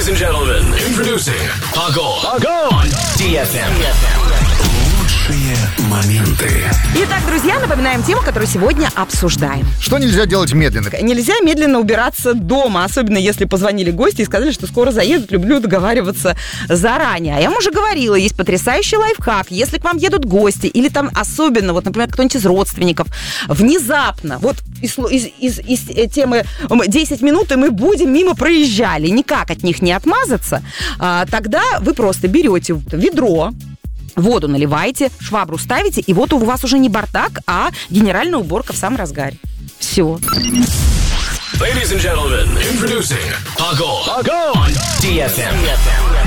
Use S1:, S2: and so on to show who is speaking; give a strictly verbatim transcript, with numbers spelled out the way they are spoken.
S1: Ladies and gentlemen, introducing Огонь on ди эф эм. Лучшие моменты.
S2: Итак, друзья, напоминаем тему, которую сегодня обсуждаем.
S3: Что нельзя делать медленно?
S2: Нельзя медленно убираться дома, особенно если позвонили гости и сказали, что скоро заедут. Люблю договариваться заранее. А я вам уже говорила, есть потрясающий лайфхак. Если к вам едут гости или там особенно, вот, например, кто-нибудь из родственников, внезапно, вот из, из, из, из темы десять минут, и мы будем мимо проезжали, никак от них не отмазаться, а, тогда вы просто берете ведро, воду наливаете, швабру ставите, и вот у вас уже не бардак, а генеральная уборка в самом разгаре. Все.
S1: Ladies and gentlemen, introducing Огонь on ди эф эм.